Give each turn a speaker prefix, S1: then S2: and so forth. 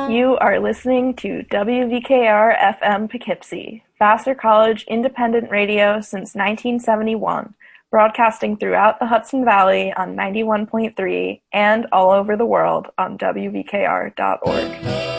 S1: You are listening to WVKR FM Poughkeepsie, Vassar College independent radio since 1971, broadcasting throughout the Hudson Valley on 91.3 and all over the world on WVKR.org.